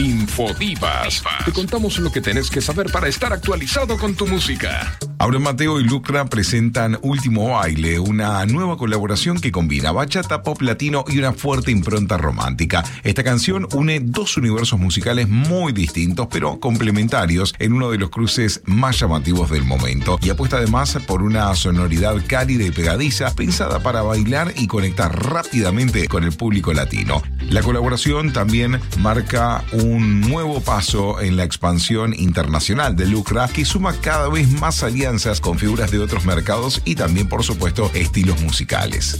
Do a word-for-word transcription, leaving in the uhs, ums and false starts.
Infodivas. Te contamos lo que tenés que saber para estar actualizado con tu música. Auron Mateo y Lucra presentan Último Baile, una nueva colaboración que combina bachata, pop latino y una fuerte impronta romántica. Esta canción une dos universos musicales muy distintos, pero complementarios en uno de los cruces más llamativos del momento. Y apuesta además por una sonoridad cálida y pegadiza, pensada para bailar y conectar rápidamente con el público latino. La colaboración también marca un nuevo paso en la expansión internacional de Lucra, que suma cada vez más alianzas con figuras de otros mercados y también, por supuesto, estilos musicales.